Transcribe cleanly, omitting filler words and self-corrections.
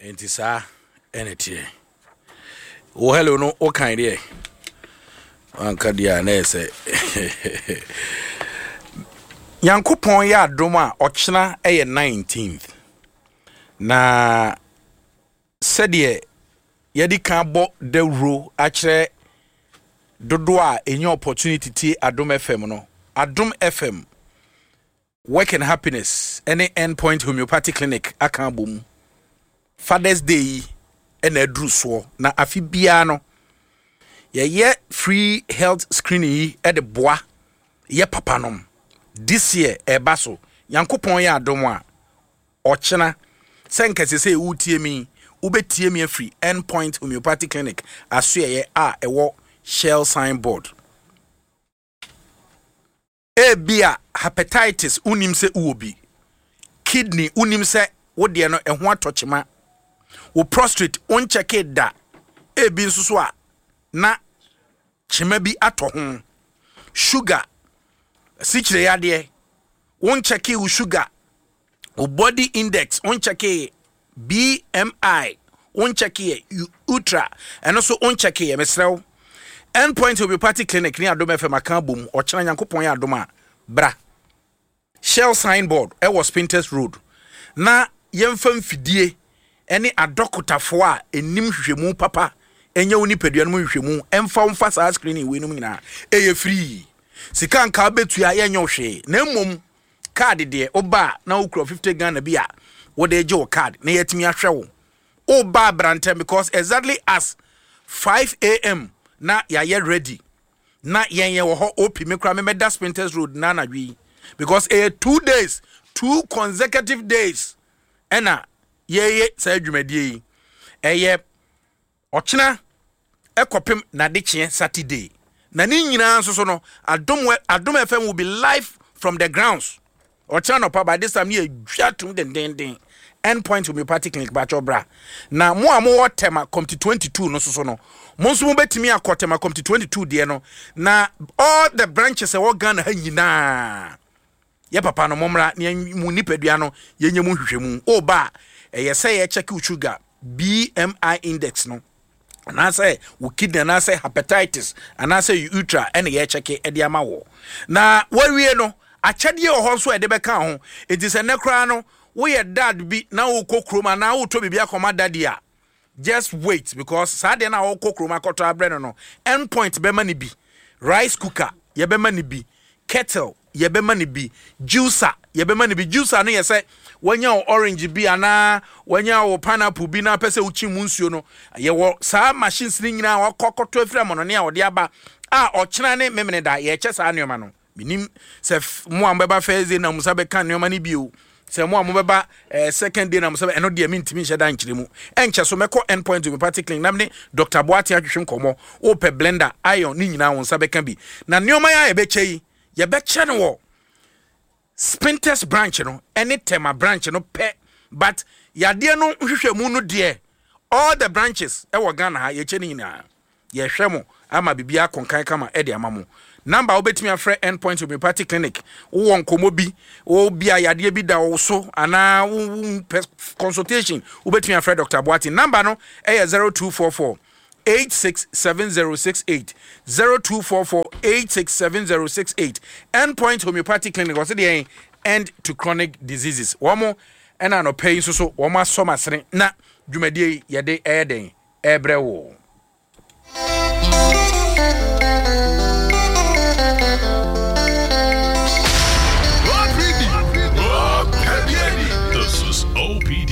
Entisa enete. O hello no o kind there. Anka dia na say. Yankopon ya adom a ochena eye 19th. Na said yedi kan bo de ro akire dodo a enye opportunity ti Adom FM no. Adom FM Work and Happiness any endpoint homeopathy clinic aka bom. Father's Day and edru so na afi bia no ye free health screening at the bois ye papa nom this year ebaso yankopon ya adom a ochena senkese se utie mi ubetie mi free endpoint homeopathy clinic aso ye a ewo shell signboard ebia hepatitis unim se uobi kidney unim se wode no eho atochema wo prostate on check it da ebi nsuso a na chema bi ato ho sugar sichire yade on check you sugar o body index on check BMI on check you ultra and also on check mesrew endpoint homeopathy clinic ni Adom FM akabum o chena yankopon ya adom a bra shell signboard e was Spinters Road na yemfa mfidie ene adokotafo a enim hwehwemu papa enye woni padua no hwehwemu emfa mfa saa screening we no nyina eye free sika nka betu a yenye hwe na mmom card de oba na ukro 50 Ghana bia wo de je wo card na yetimi ahwe wo oba brantem because exactly as 5 a.m. na ya ready na yenye wo ho opi me kra me meda Spinters Road na anadwi because 2 consecutive days ena ye say dwumadie eye ochena ekopem na de Saturday na ni nyina nso no Adom FM will be live from the grounds ochena no pa by this time ye dwatum den endpoint homeopathy clinic ba chobra na mo amo tema committee 22 no so no mo nso mo betimi akotema committee 22 de no na all the branches e wo Ghana ha nyina ye papa no momra ne mu nipadua no ye nyemu hwehwemu oba ye say ye check sugar BMI index no na say wo kidney na say hepatitis na say ultra ene ye check e de ama wo na wawie no achade o ho so e de beka ho it is enekra no wo ye dad bi na wo kokroma na wo to bibia koma daddy a just wait because sade na wo kokroma koto abre no endpoint be mani bi rice cooker ye be mani bi kettle ye be mani bi juicer ye be mani bi juicer no ye say wanya orange bi ana wanya pineapple bi na pese uchi mu nsuo no ye wo saa machines ni nyina wa kokoto afira mo no ne a wode aba a ochena ne memene da ye che saa neoma no minim se mo ambeba feze na musa be kan neoma ni bio se mo amobeba second day na musa be eno de mintimi nhye da nkyeremu enche so meko endpoint homeopathic clinic namne Dr. Boate ahwehwe nkomo o pe blender iron ni nyina won sa be kan bi na neoma ya ye be chei ye be che no wo Spinters branch no any tema branch no pe but yade no hwehwemu no de all the branches e wo Ghana ha ye che ni nyina ye hwemo ama bibia konkan kama e de amamo number obetimi afre endpoint homeopathic clinic wo nkomo bi wo bia yade bi da wo so ana consultation obetimi afre Dr. Boate number no e 0244 867068 0244 867068 endpoint homeopathic clinic was the end to chronic diseases womo ena no pay so womo asomasere na dwumadie yede eden ebrewo